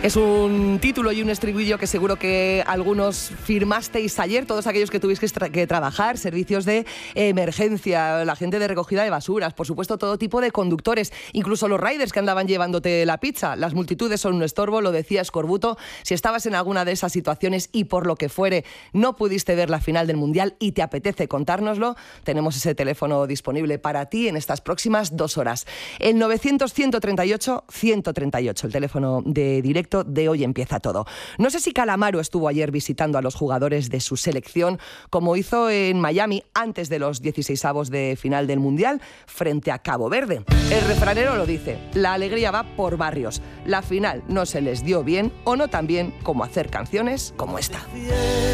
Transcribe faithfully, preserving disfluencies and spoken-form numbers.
Es un título y un estribillo que seguro que algunos firmasteis ayer, todos aquellos que tuvisteis que, tra- que trabajar, servicios de emergencia, la gente de recogida de basuras, por supuesto todo tipo de conductores, incluso los riders que andaban llevándote la pizza. Las multitudes son un estorbo, lo decía Escorbuto. Si estabas en alguna de esas situaciones y por lo que fuere no pudiste ver la final del Mundial y te apetece contárnoslo, tenemos ese teléfono disponible para ti en estas próximas dos horas. El novecientos, ciento treinta y ocho, ciento treinta y ocho, el teléfono de directo de Hoy Empieza Todo. No sé si Calamaro estuvo ayer visitando a los jugadores de su selección, como hizo en Miami antes de los dieciseisavos de final del Mundial, frente a Cabo Verde. El refranero lo dice, la alegría va por barrios. La final no se les dio bien o no tan bien como hacer canciones como esta.